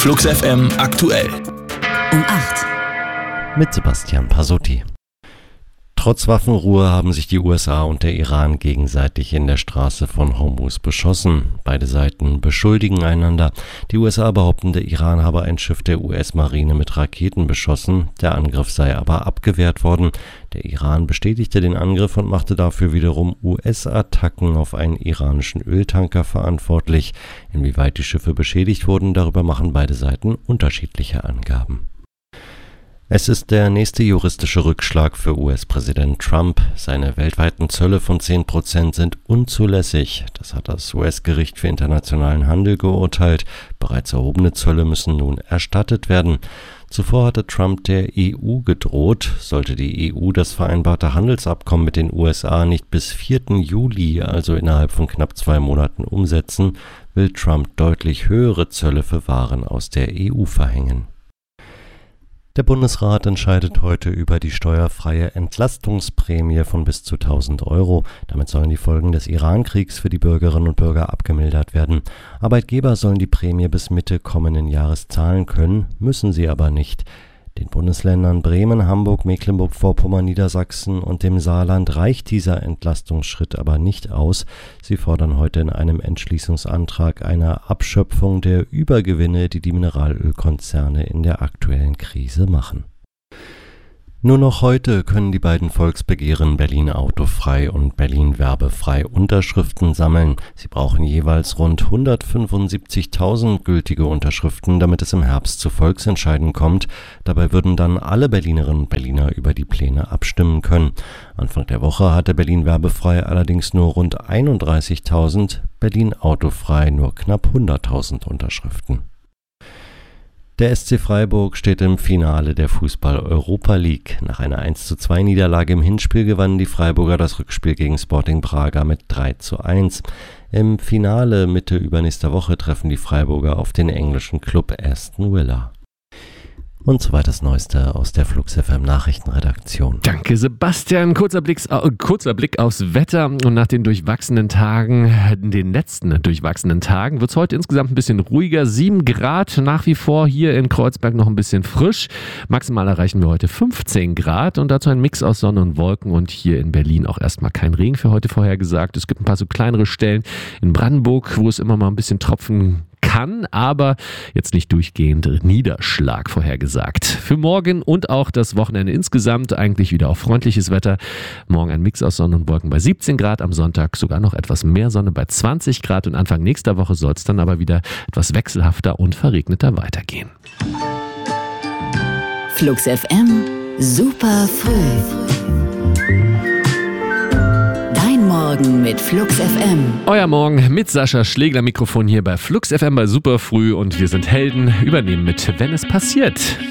Flux FM aktuell. Um 8. Mit Sebastian Pasotti. Trotz Waffenruhe haben sich die USA und der Iran gegenseitig in der Straße von Hormuz beschossen. Beide Seiten beschuldigen einander. Die USA behaupten, der Iran habe ein Schiff der US-Marine mit Raketen beschossen. Der Angriff sei aber abgewehrt worden. Der Iran bestätigte den Angriff und machte dafür wiederum US-Attacken auf einen iranischen Öltanker verantwortlich. Inwieweit die Schiffe beschädigt wurden, darüber machen beide Seiten unterschiedliche Angaben. Es ist der nächste juristische Rückschlag für US-Präsident Trump. Seine weltweiten Zölle von 10% sind unzulässig. Das hat das US-Gericht für internationalen Handel geurteilt. Bereits erhobene Zölle müssen nun erstattet werden. Zuvor hatte Trump der EU gedroht. Sollte die EU das vereinbarte Handelsabkommen mit den USA nicht bis 4. Juli, also innerhalb von knapp 2 Monaten, umsetzen, will Trump deutlich höhere Zölle für Waren aus der EU verhängen. Der Bundesrat entscheidet heute über die steuerfreie Entlastungsprämie von bis zu 1.000 €. Damit sollen die Folgen des Iran-Kriegs für die Bürgerinnen und Bürger abgemildert werden. Arbeitgeber sollen die Prämie bis Mitte kommenden Jahres zahlen können, müssen sie aber nicht. Den Bundesländern Bremen, Hamburg, Mecklenburg-Vorpommern, Niedersachsen und dem Saarland reicht dieser Entlastungsschritt aber nicht aus. Sie fordern heute in einem Entschließungsantrag eine Abschöpfung der Übergewinne, die die Mineralölkonzerne in der aktuellen Krise machen. Nur noch heute können die beiden Volksbegehren Berlin autofrei und Berlin werbefrei Unterschriften sammeln. Sie brauchen jeweils rund 175.000 gültige Unterschriften, damit es im Herbst zu Volksentscheiden kommt. Dabei würden dann alle Berlinerinnen und Berliner über die Pläne abstimmen können. Anfang der Woche hatte Berlin werbefrei allerdings nur rund 31.000, Berlin autofrei nur knapp 100.000 Unterschriften. Der SC Freiburg steht im Finale der Fußball-Europa League. Nach einer 1:2 Niederlage im Hinspiel gewannen die Freiburger das Rückspiel gegen Sporting Braga mit 3:1. Im Finale Mitte übernächster Woche treffen die Freiburger auf den englischen Club Aston Villa. Und soweit das Neueste aus der Flux FM Nachrichtenredaktion. Danke, Sebastian. Kurzer Blick aufs Wetter. Und nach den letzten durchwachsenen Tagen, wird es heute insgesamt ein bisschen ruhiger. 7 Grad, nach wie vor hier in Kreuzberg noch ein bisschen frisch. Maximal erreichen wir heute 15 Grad und dazu ein Mix aus Sonne und Wolken. Und hier in Berlin auch erstmal kein Regen für heute vorhergesagt. Es gibt ein paar so kleinere Stellen in Brandenburg, wo es immer mal ein bisschen tropfen kann, aber jetzt nicht durchgehend Niederschlag vorhergesagt. Für morgen und auch das Wochenende insgesamt eigentlich wieder auf freundliches Wetter. Morgen ein Mix aus Sonne und Wolken bei 17 Grad, am Sonntag sogar noch etwas mehr Sonne bei 20 Grad und Anfang nächster Woche soll es dann aber wieder etwas wechselhafter und verregneter weitergehen. Flux FM, super früh. Morgen mit Flux FM. Euer Morgen mit Sascha Schlegler, Mikrofon hier bei Flux FM bei Superfrüh und wir sind Helden, übernehmen mit Wenn es passiert.